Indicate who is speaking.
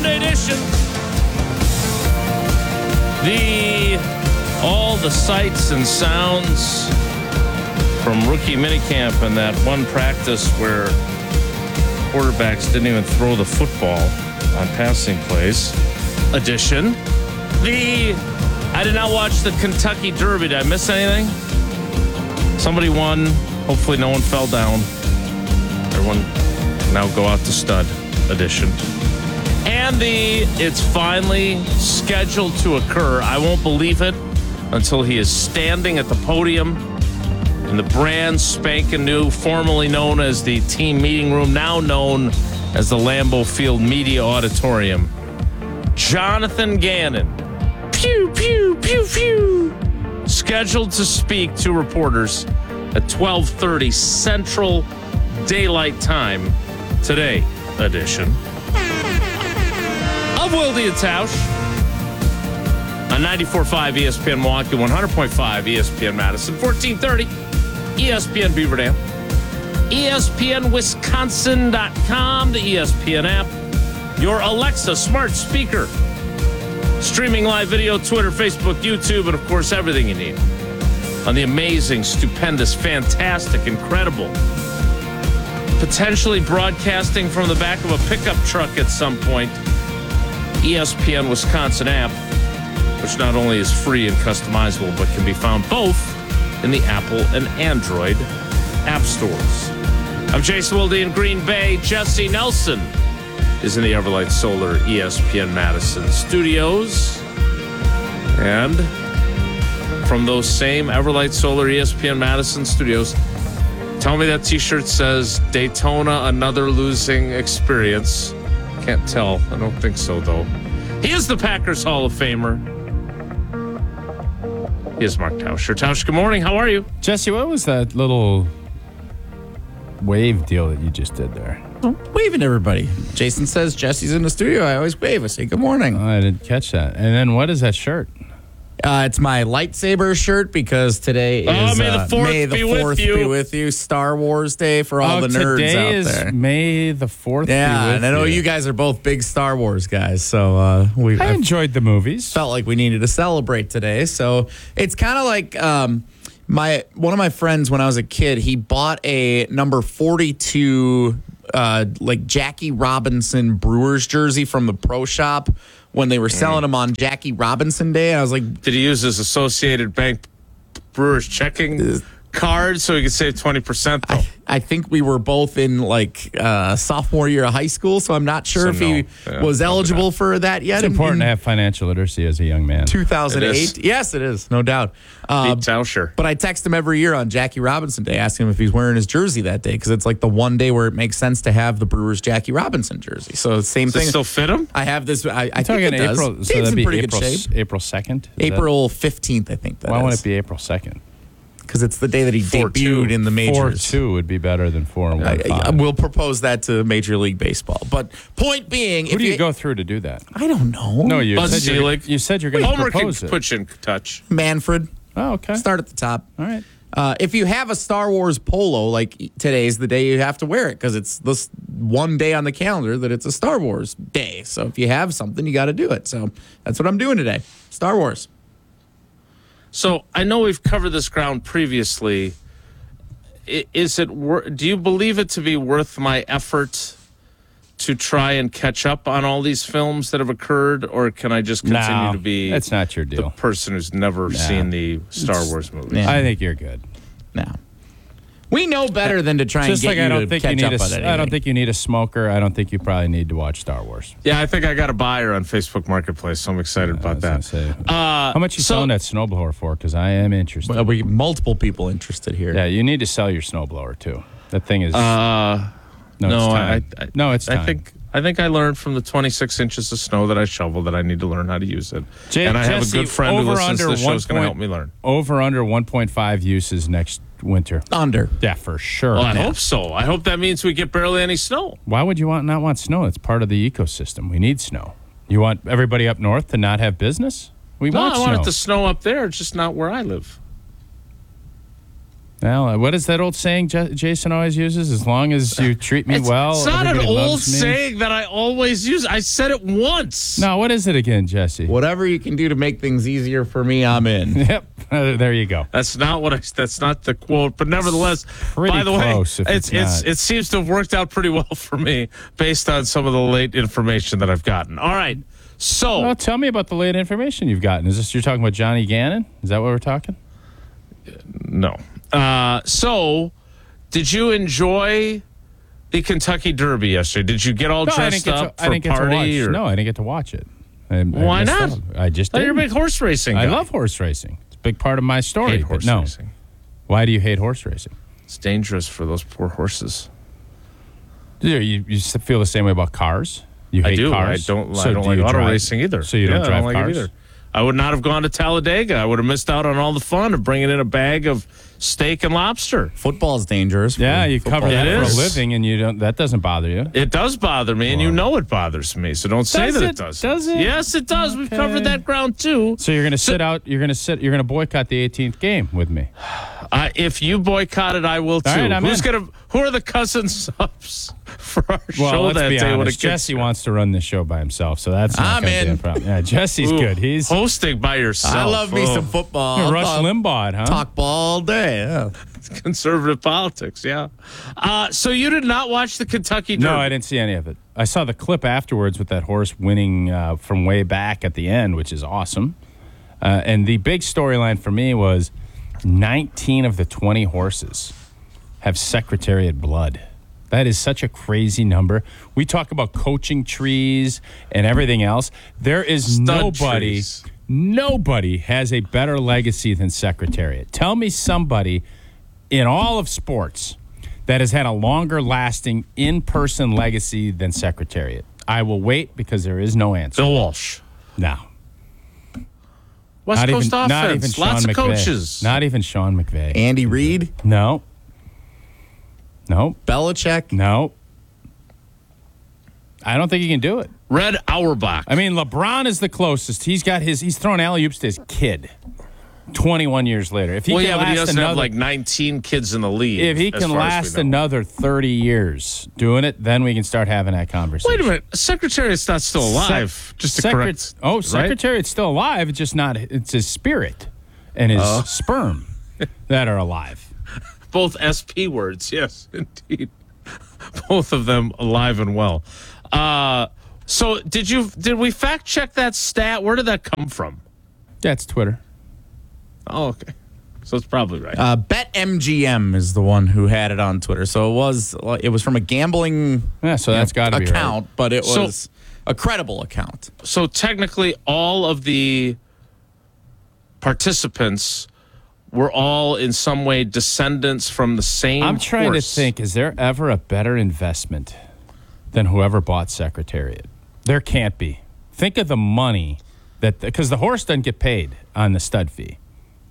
Speaker 1: Monday edition. All the sights and sounds from rookie minicamp and that one practice where quarterbacks didn't even throw the football on passing plays edition. I did not watch the Kentucky Derby. Did I miss anything? Somebody won. Hopefully no one fell down. Everyone can now go out to stud edition. And it's finally scheduled to occur. I won't believe it until he is standing at the podium in the brand spanking new, formerly known as the team meeting room, now known as the Lambeau Field Media Auditorium. Jonathan Gannon. Pew, pew, pew, pew. Scheduled to speak to reporters at 12:30 Central Daylight Time today edition of Wilde and Tausch on 94.5 ESPN Milwaukee, 100.5 ESPN Madison, 1430 ESPN Beaver Dam, ESPNWisconsin.com, the ESPN app, your Alexa smart speaker, streaming live video, Twitter, Facebook, YouTube, and of course everything you need on the amazing, stupendous, fantastic, incredible, potentially broadcasting from the back of a pickup truck at some point, ESPN Wisconsin app, which not only is free and customizable, but can be found both in the Apple and Android app stores. I'm Jason Wilde in Green Bay. Jesse Nelson is in the Everlight Solar ESPN Madison studios. And from those same Everlight Solar ESPN Madison studios, tell me that t-shirt says Daytona, another losing experience. Can't tell. I don't think so, though. He is the Packers Hall of Famer. He is Mark Tauscher. Tausch, good morning. How are you?
Speaker 2: Jesse, what was that little wave deal that you just did there?
Speaker 3: I'm waving to everybody. Jason says Jesse's in the studio. I always wave. I say good morning.
Speaker 2: Oh, I didn't catch that. And then what is that shirt?
Speaker 3: It's my lightsaber shirt because today is
Speaker 1: May the 4th
Speaker 3: be with you. Star Wars Day for all the nerds
Speaker 2: today
Speaker 3: out
Speaker 2: is
Speaker 3: there.
Speaker 2: May the 4th.
Speaker 3: Yeah, and I know you guys are both big Star Wars guys, so
Speaker 2: I enjoyed the movies.
Speaker 3: Felt like we needed to celebrate today. So it's kind of like one of my friends when I was a kid, he bought a number 42 like Jackie Robinson Brewers jersey from the pro shop when they were selling them on Jackie Robinson Day. And I was like,
Speaker 1: did he use his Associated Bank Brewers checking card so he could save 20%? Though?
Speaker 3: I think we were both in like sophomore year of high school, so I'm not sure if he was eligible for that yet.
Speaker 2: It's important to have financial literacy as a young man.
Speaker 3: 2008. Yes, it is. No doubt.
Speaker 1: Tauscher.
Speaker 3: But I text him every year on Jackie Robinson Day, asking him if he's wearing his jersey that day, because it's like the one day where it makes sense to have the Brewers Jackie Robinson jersey. So same thing.
Speaker 1: Does it still fit him?
Speaker 3: I have this. I think it
Speaker 2: April,
Speaker 3: does.
Speaker 2: so
Speaker 3: Team's
Speaker 2: that'd
Speaker 3: in
Speaker 2: be
Speaker 3: pretty
Speaker 2: April,
Speaker 3: good shape.
Speaker 2: April 2nd?
Speaker 3: April 15th, I think that
Speaker 2: Why
Speaker 3: is.
Speaker 2: won't it be April 2nd?
Speaker 3: Because it's the day that he debuted in the majors.
Speaker 2: 4-2 would be better than 4-1.
Speaker 3: We'll propose that to Major League Baseball. But point being,
Speaker 2: who do you go through to do that?
Speaker 3: I don't know.
Speaker 2: No, you
Speaker 1: Buzz
Speaker 2: said
Speaker 1: Selig.
Speaker 2: you said you're going to
Speaker 1: Homer
Speaker 2: propose
Speaker 1: can
Speaker 2: it.
Speaker 1: put you in touch.
Speaker 3: Manfred.
Speaker 2: Oh, okay.
Speaker 3: Start at the top.
Speaker 2: All right.
Speaker 3: If you have a Star Wars polo, like today's the day you have to wear it because it's this one day on the calendar that it's a Star Wars day. So if you have something, you got to do it. So that's what I'm doing today. Star Wars.
Speaker 1: So I know we've covered this ground previously. Is it? Do you believe it to be worth my effort to try and catch up on all these films that have occurred, or can I just continue to be?
Speaker 2: That's not your deal.
Speaker 1: The person who's never seen the Star Wars movies.
Speaker 3: Yeah.
Speaker 2: I think you're good.
Speaker 3: No. We know better than to try and
Speaker 2: Just
Speaker 3: get
Speaker 2: like
Speaker 3: you
Speaker 2: I don't
Speaker 3: to
Speaker 2: think you
Speaker 3: catch
Speaker 2: need
Speaker 3: up on anything.
Speaker 2: I don't think you need a smoker. I don't think you probably need to watch Star Wars.
Speaker 1: Yeah, I think I got a buyer on Facebook Marketplace, so I'm excited about that.
Speaker 2: How much you selling that snowblower for? Because I am interested.
Speaker 3: Well, we multiple people interested here.
Speaker 2: Yeah, you need to sell your snowblower too. That thing is.
Speaker 1: No,
Speaker 2: it's time.
Speaker 1: I think I learned from the 26 inches of snow that I shoveled that I need to learn how to use it. And I have a good friend who listens to the show who's going to help me learn.
Speaker 2: Over under 1.5 uses next winter.
Speaker 3: Under.
Speaker 2: Yeah, for sure.
Speaker 1: Well, I hope so. I hope that means we get barely any snow.
Speaker 2: Why would you not want snow? It's part of the ecosystem. We need snow. You want everybody up north to not have business? We want snow.
Speaker 1: I want it to snow up there, just not where I live.
Speaker 2: Well, what is that old saying Jason always uses? As long as you treat me well,
Speaker 1: It's not an
Speaker 2: everybody
Speaker 1: old
Speaker 2: loves me.
Speaker 1: saying that I always use. I said it once.
Speaker 2: No, what is it again, Jesse?
Speaker 3: Whatever you can do to make things easier for me, I'm in.
Speaker 2: Yep, there you go.
Speaker 1: That's not what that's not the quote, but nevertheless,
Speaker 2: Pretty
Speaker 1: by the
Speaker 2: close,
Speaker 1: way,
Speaker 2: if it's not.
Speaker 1: it seems to have worked out pretty well for me based on some of the late information that I've gotten. All right. So,
Speaker 2: Well, tell me about the late information you've gotten. Is this you're talking about Johnny Gannon? Is that what we're talking?
Speaker 1: no. So, did you enjoy the Kentucky Derby yesterday? Did you get all dressed up for
Speaker 2: I didn't get to watch.
Speaker 1: party? Or?
Speaker 2: No, I didn't get to watch it.
Speaker 1: Why
Speaker 2: missed
Speaker 1: not?
Speaker 2: out. I just
Speaker 1: Oh,
Speaker 2: didn't.
Speaker 1: you're a big horse racing guy.
Speaker 2: I love horse racing. It's a big part of my story.
Speaker 1: hate
Speaker 2: but
Speaker 1: horse
Speaker 2: no.
Speaker 1: racing.
Speaker 2: Why do you hate horse racing?
Speaker 1: It's dangerous for those poor horses.
Speaker 2: You feel the same way about cars? You hate
Speaker 1: I do.
Speaker 2: cars?
Speaker 1: I don't
Speaker 2: So
Speaker 1: like
Speaker 2: do you
Speaker 1: auto
Speaker 2: drive-
Speaker 1: racing either.
Speaker 2: So you don't drive
Speaker 1: I don't
Speaker 2: cars?
Speaker 1: like it either. I would not have gone to Talladega. I would have missed out on all the fun of bringing in a bag of steak and lobster.
Speaker 3: Football's dangerous. for
Speaker 2: Yeah, you
Speaker 3: football
Speaker 2: cover that
Speaker 1: It
Speaker 2: for a
Speaker 1: is.
Speaker 2: living, and you don't. That doesn't bother you.
Speaker 1: It does bother me, and you know it bothers me. So don't say
Speaker 2: Does
Speaker 1: that
Speaker 2: it?
Speaker 1: it does.
Speaker 2: Does it?
Speaker 1: Yes, it does. We've
Speaker 2: Okay.
Speaker 1: covered that ground too.
Speaker 2: So you're going to sit out. You're going to boycott the 18th game with me.
Speaker 1: If you boycott it, I will too.
Speaker 2: All right, I'm in.
Speaker 1: Who are the cousin subs for our
Speaker 2: Well,
Speaker 1: show
Speaker 2: let's
Speaker 1: that
Speaker 2: be
Speaker 1: day when it
Speaker 2: honest.
Speaker 1: gets
Speaker 2: Jesse wants to run this show by himself, so that's not
Speaker 3: I'm
Speaker 2: gonna be a
Speaker 3: in.
Speaker 2: problem. Yeah, Jesse's
Speaker 1: Ooh,
Speaker 2: good. He's
Speaker 1: hosting by yourself.
Speaker 3: I love me
Speaker 1: Oh,
Speaker 3: some football.
Speaker 2: Rush
Speaker 3: I'll
Speaker 2: Limbaugh, huh?
Speaker 3: talk ball all day. Yeah.
Speaker 1: conservative politics. Yeah. So you did not watch the Kentucky Derby?
Speaker 2: No, I didn't see any of it. I saw the clip afterwards with that horse winning from way back at the end, which is awesome. And the big storyline for me was 19 of the 20 horses have Secretariat blood. That is such a crazy number. We talk about coaching trees and everything else. There is
Speaker 1: Stud trees.
Speaker 2: nobody has a better legacy than Secretariat. Tell me somebody in all of sports that has had a longer lasting in-person legacy than Secretariat. I will wait because there is no answer.
Speaker 1: Bill Walsh.
Speaker 2: No.
Speaker 1: West Coast offense.
Speaker 2: Not even Sean
Speaker 1: Lots
Speaker 2: McVay.
Speaker 1: of coaches.
Speaker 2: Not even Sean McVay.
Speaker 3: Andy Reid,
Speaker 2: No. No.
Speaker 3: Belichick.
Speaker 2: No. I don't think he can do it.
Speaker 1: Red Auerbach.
Speaker 2: I mean, LeBron is the closest. He's throwing alley-oops to his kid 21 years later. If he
Speaker 1: well,
Speaker 2: can
Speaker 1: yeah, but he
Speaker 2: last
Speaker 1: doesn't
Speaker 2: another,
Speaker 1: have like 19 kids in the league.
Speaker 2: if he
Speaker 1: as
Speaker 2: can
Speaker 1: far as
Speaker 2: last
Speaker 1: we know.
Speaker 2: another 30 years doing it, then we can start having that conversation.
Speaker 1: Wait a minute. Secretariat's not still alive. Just to correct.
Speaker 2: Oh,
Speaker 1: right?
Speaker 2: Secretariat's still alive. It's just not. It's his spirit and his sperm that are alive.
Speaker 1: Both SP words. Yes, indeed. Both of them alive and well. So did we fact check that stat? Where did that come from?
Speaker 2: That's Twitter.
Speaker 1: Oh, okay. So it's probably right.
Speaker 3: BetMGM is the one who had it on Twitter. So it was from a gambling
Speaker 2: Yeah, so that's got to be
Speaker 3: account,
Speaker 2: right.
Speaker 3: but it
Speaker 1: So-
Speaker 3: was a credible account.
Speaker 1: So technically, all of the participants were all in some way descendants from the same
Speaker 2: I'm trying
Speaker 1: horse.
Speaker 2: to think, is there ever a better investment than whoever bought Secretariat? There can't be. Think of the money because the horse doesn't get paid on the stud fee.